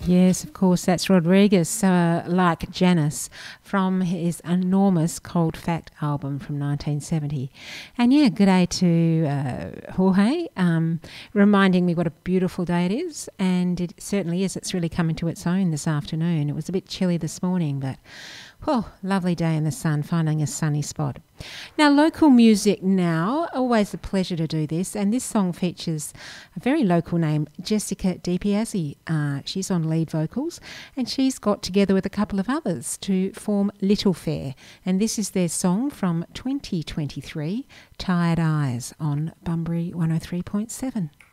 Yes, of course, that's Rodriguez, like Janice, from his enormous Cold Fact album from 1970. And yeah, good day to Jorge, reminding me what a beautiful day it is. And it certainly is. It's really coming to its own this afternoon. It was a bit chilly this morning, but oh, lovely day in the sun, finding a sunny spot. Now, local music now, always a pleasure to do this. And this song features a very local name, Jessica DiPiazzi. She's on lead vocals, and she's got together with a couple of others to form Little Fair. And this is their song from 2023, Tired Eyes, on Bunbury 103.7.